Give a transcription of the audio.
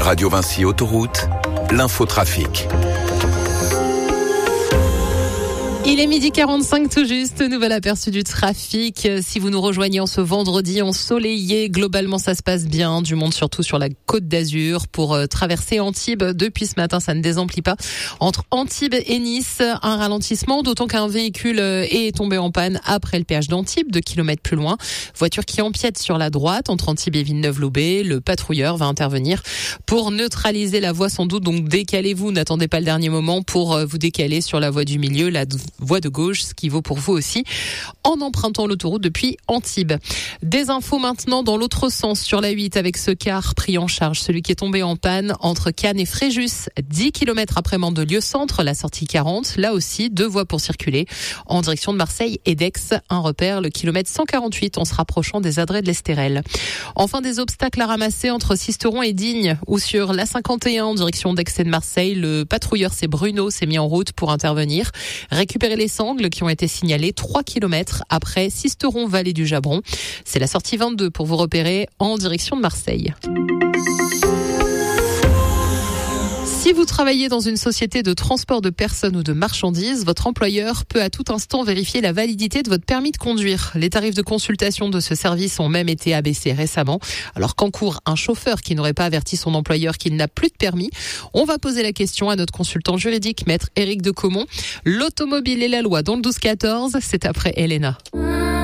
Radio Vinci Autoroute, l'infotrafic. Il est 12h45 tout juste, nouvel aperçu du trafic. Si vous nous rejoignez en ce vendredi ensoleillé, globalement ça se passe bien, du monde surtout sur la Côte d'Azur. Pour traverser Antibes, depuis ce matin ça ne désemplit pas. Entre Antibes et Nice, un ralentissement, d'autant qu'un véhicule est tombé en panne après le péage d'Antibes, 2 km plus loin. Voiture qui empiète sur la droite, entre Antibes et Villeneuve-Loubet. Le patrouilleur va intervenir pour neutraliser la voie sans doute, donc décalez-vous, n'attendez pas le dernier moment pour vous décaler sur la voie du milieu, la voie de gauche, ce qui vaut pour vous aussi en empruntant l'autoroute depuis Antibes. Des infos maintenant dans l'autre sens sur la 8 avec ce car pris en charge, celui qui est tombé en panne entre Cannes et Fréjus, 10 km après Mandelieu-Centre, la sortie 40, là aussi 2 voies pour circuler en direction de Marseille et d'Aix, un repère le kilomètre 148 en se rapprochant des adrets de l'Estérel. Enfin des obstacles à ramasser entre Sisteron et Digne ou sur la 51 en direction d'Aix et de Marseille, le patrouilleur c'est Bruno s'est mis en route pour intervenir, récupérer les sangles qui ont été signalées 3 km après Sisteron, vallée du Jabron. C'est la sortie 22 pour vous repérer en direction de Marseille. Si vous travaillez dans une société de transport de personnes ou de marchandises, votre employeur peut à tout instant vérifier la validité de votre permis de conduire. Les tarifs de consultation de ce service ont même été abaissés récemment. Alors qu'en cours, un chauffeur qui n'aurait pas averti son employeur qu'il n'a plus de permis, on va poser la question à notre consultant juridique, maître Éric de Caumont. L'automobile et la loi dans le 12-14, c'est après Elena.